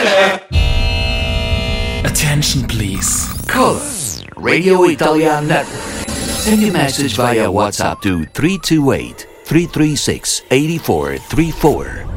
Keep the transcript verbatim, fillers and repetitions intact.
Attention please. Callers, Radio Italian Network. Send your message via WhatsApp to three two eight, three three six, eight four three four